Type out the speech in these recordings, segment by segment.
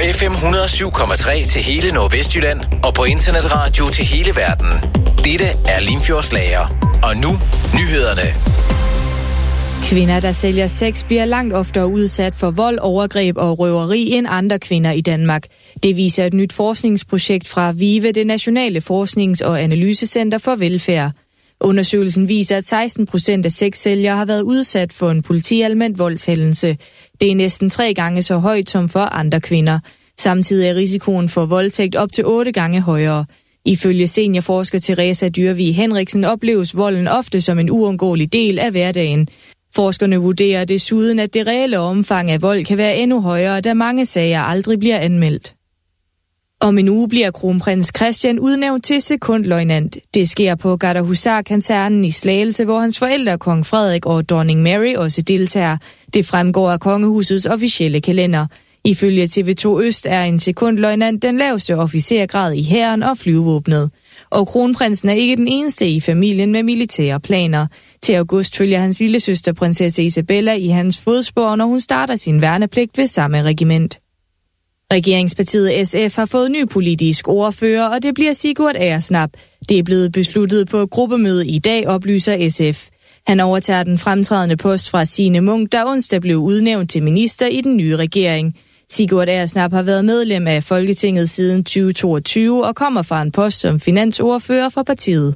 FM 107,3 til hele Nordvestjylland og på internetradio til hele verden. Dette er Limfjords Lager. Og nu, nyhederne. Kvinder, der sælger sex, bliver langt oftere udsat for vold, overgreb og røveri end andre kvinder i Danmark. Det viser et nyt forskningsprojekt fra VIVE, det Nationale Forsknings- og Analysecenter for Velfærd. Undersøgelsen viser, at 16% af sexsælgere har været udsat for en politianmeldt voldshændelse. Det er næsten 3 gange så højt som for andre kvinder. Samtidig er risikoen for voldtægt op til 8 gange højere. Ifølge seniorforsker Teresa Dyrvig Henriksen opleves volden ofte som en uundgåelig del af hverdagen. Forskerne vurderer desuden, at det reelle omfang af vold kan være endnu højere, da mange sager aldrig bliver anmeldt. Om en uge bliver kronprins Christian udnævnt til sekondløjtnant. Det sker på Gardehusar-kasernen i Slagelse, hvor hans forældre, kong Frederik og dronning Mary, også deltager. Det fremgår af kongehusets officielle kalender. Ifølge TV2 Øst er en sekondløjtnant den laveste officergrad i hæren og flyvevåbnet. Og kronprinsen er ikke den eneste i familien med militære planer. Til august følger hans lillesøster prinsesse Isabella i hans fodspor, når hun starter sin værnepligt ved samme regiment. Regeringspartiet SF har fået ny politisk ordfører, og det bliver Sigurd Agersnap. Det er blevet besluttet på et gruppemøde i dag, oplyser SF. Han overtager den fremtrædende post fra Signe Munk, der onsdag blev udnævnt til minister i den nye regering. Sigurd Agersnap har været medlem af Folketinget siden 2022 og kommer fra en post som finansordfører for partiet.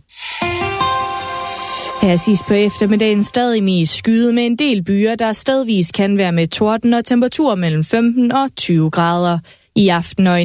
Her sidst på eftermiddagen stadig mest skyet med en del byer, der stedvis kan være med torden og temperatur mellem 15 og 20 grader. I aften og